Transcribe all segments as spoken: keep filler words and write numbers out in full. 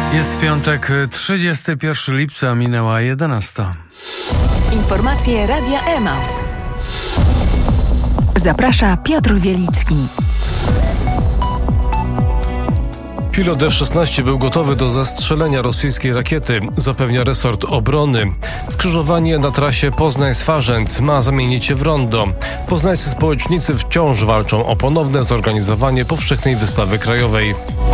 Jest piątek, trzydziestego pierwszego lipca, minęła jedenasta. Informacje Radia Emaus. Zaprasza Piotr Wielicki. Pilot F szesnaście był gotowy do zastrzelenia rosyjskiej rakiety, zapewnia resort obrony. Skrzyżowanie na trasie Poznań-Swarzędz ma zamienić się w rondo. Poznańscy społecznicy wciąż walczą o ponowne zorganizowanie powszechnej wystawy krajowej.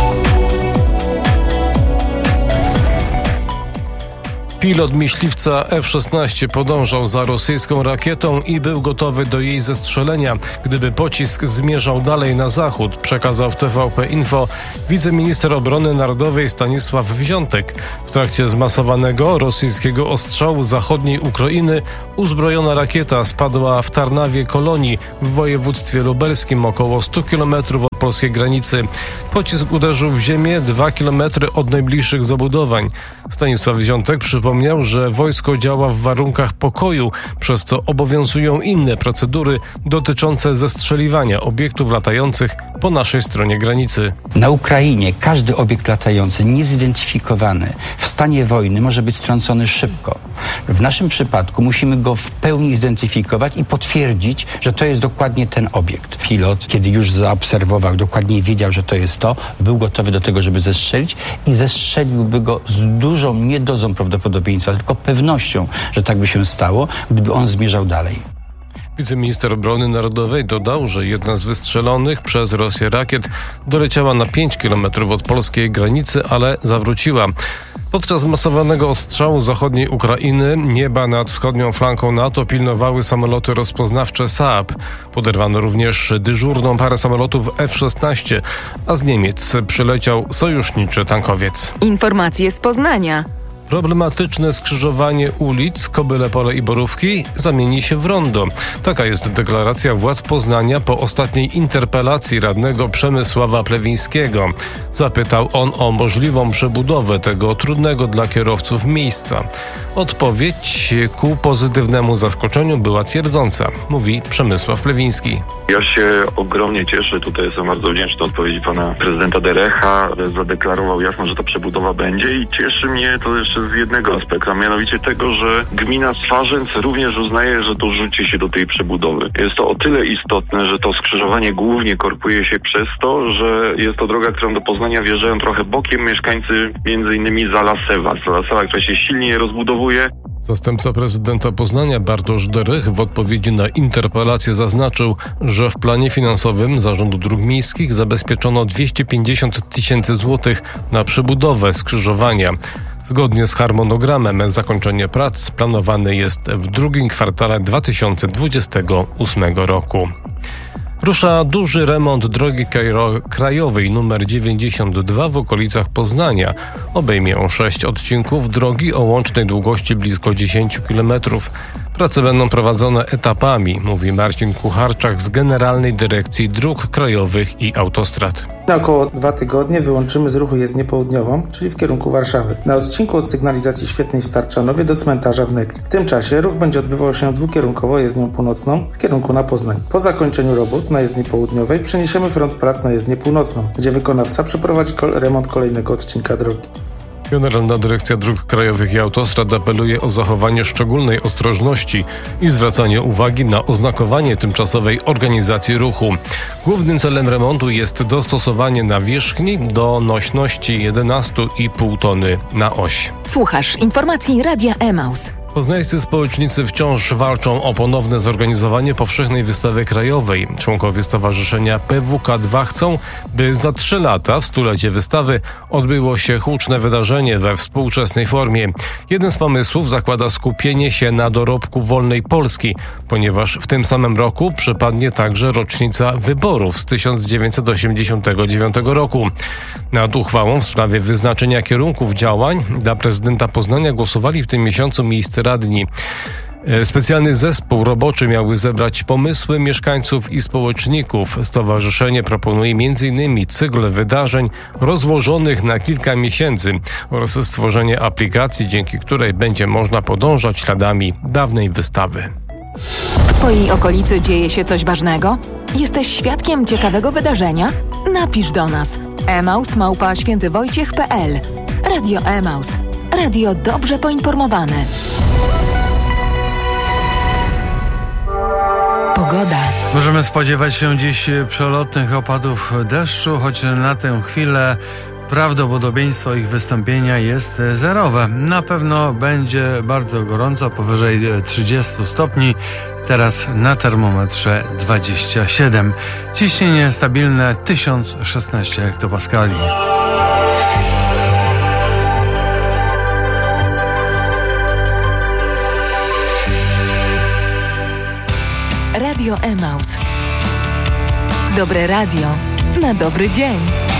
Pilot myśliwca F szesnaście podążał za rosyjską rakietą i był gotowy do jej zestrzelenia, gdyby pocisk zmierzał dalej na zachód, przekazał w T V P Info wiceminister obrony narodowej Stanisław Wziątek. W trakcie zmasowanego rosyjskiego ostrzału zachodniej Ukrainy uzbrojona rakieta spadła w Tarnawie Kolonii w województwie lubelskim, około stu kilometrów od polskiej granicy. Pocisk uderzył w ziemię dwa kilometry od najbliższych zabudowań. Stanisław Wziątek przypomniał, że wojsko działa w warunkach pokoju, przez co obowiązują inne procedury dotyczące zestrzeliwania obiektów latających po naszej stronie granicy. Na Ukrainie każdy obiekt latający niezidentyfikowany w stanie wojny może być strącony szybko. W naszym przypadku musimy go w pełni zidentyfikować i potwierdzić, że to jest dokładnie ten obiekt. Pilot, kiedy już zaobserwował, dokładnie wiedział, że to jest to, był gotowy do tego, żeby zestrzelić i zestrzeliłby go z dużą, nie dozą prawdopodobieństwa, tylko pewnością, że tak by się stało, gdyby on zmierzał dalej. Wiceminister obrony narodowej dodał, że jedna z wystrzelonych przez Rosję rakiet doleciała na pięć kilometrów od polskiej granicy, ale zawróciła. Podczas masowanego ostrzału zachodniej Ukrainy nieba nad wschodnią flanką NATO pilnowały samoloty rozpoznawcze Saab. Poderwano również dyżurną parę samolotów F szesnaście, a z Niemiec przyleciał sojuszniczy tankowiec. Informacje z Poznania. Problematyczne skrzyżowanie ulic Kobyle Pole i Borówki zamieni się w rondo. Taka jest deklaracja władz Poznania po ostatniej interpelacji radnego Przemysława Plewińskiego. Zapytał on o możliwą przebudowę tego trudnego dla kierowców miejsca. Odpowiedź ku pozytywnemu zaskoczeniu była twierdząca, mówi Przemysław Plewiński. Ja się ogromnie cieszę, tutaj jestem bardzo wdzięczny odpowiedzi pana prezydenta Derecha. Zadeklarował jasno, że ta przebudowa będzie i cieszy mnie to jeszcze z jednego aspektu, a mianowicie tego, że gmina Swarzędz również uznaje, że to rzuci się do tej przebudowy. Jest to o tyle istotne, że to skrzyżowanie głównie korkuje się przez to, że jest to droga, którą do Poznania wjeżdżają trochę bokiem mieszkańcy między innymi Zalasewa. Zalasewa, która się silnie rozbudowuje. Zastępca prezydenta Poznania Bartosz Derych w odpowiedzi na interpelację zaznaczył, że w planie finansowym Zarządu Dróg Miejskich zabezpieczono dwieście pięćdziesiąt tysięcy złotych na przebudowę skrzyżowania. Zgodnie z harmonogramem zakończenie prac planowane jest w drugim kwartale dwa tysiące dwudziestego ósmego roku. Rusza duży remont drogi krajowej nr dziewięćdziesiąt dwa w okolicach Poznania. Obejmie on sześć odcinków drogi o łącznej długości blisko dziesięć kilometrów. Prace będą prowadzone etapami, mówi Marcin Kucharczak z Generalnej Dyrekcji Dróg Krajowych i Autostrad. Na około dwa tygodnie wyłączymy z ruchu jezdnię południową, czyli w kierunku Warszawy, na odcinku od sygnalizacji świetnej w Starczanowie do cmentarza w Negli. W tym czasie ruch będzie odbywał się dwukierunkowo jezdnią północną w kierunku na Poznań. Po zakończeniu robót na jezdni południowej przeniesiemy front prac na jezdnię północną, gdzie wykonawca przeprowadzi kol- remont kolejnego odcinka drogi. Generalna Dyrekcja Dróg Krajowych i Autostrad apeluje o zachowanie szczególnej ostrożności i zwracanie uwagi na oznakowanie tymczasowej organizacji ruchu. Głównym celem remontu jest dostosowanie nawierzchni do nośności jedenaście i pół tony na oś. Słuchasz informacji Radia Emaus. Poznańscy społecznicy wciąż walczą o ponowne zorganizowanie powszechnej wystawy krajowej. Członkowie Stowarzyszenia P W K dwa chcą, by za trzy lata, w stulecie wystawy, odbyło się huczne wydarzenie we współczesnej formie. Jeden z pomysłów zakłada skupienie się na dorobku wolnej Polski, ponieważ w tym samym roku przypadnie także rocznica wyborów z tysiąc dziewięćset osiemdziesiątego dziewiątego roku. Nad uchwałą w sprawie wyznaczenia kierunków działań dla prezydenta Poznania głosowali w tym miesiącu miejsce radni. Specjalny zespół roboczy miały zebrać pomysły mieszkańców i społeczników. Stowarzyszenie proponuje m in cykl wydarzeń rozłożonych na kilka miesięcy oraz stworzenie aplikacji, dzięki której będzie można podążać śladami dawnej wystawy. W Twojej okolicy dzieje się coś ważnego? Jesteś świadkiem ciekawego wydarzenia? Napisz do nas emaus małpa świętywojciech kropka pe el. Radio Emaus. Radio dobrze poinformowane. Pogoda. Możemy spodziewać się dziś przelotnych opadów deszczu, choć na tę chwilę prawdopodobieństwo ich wystąpienia jest zerowe. Na pewno będzie bardzo gorąco, powyżej trzydziestu stopni. Teraz na termometrze dwadzieścia siedem. Ciśnienie stabilne tysiąc szesnaście hektopaskali. Radio Emaus. Dobre radio na dobry dzień.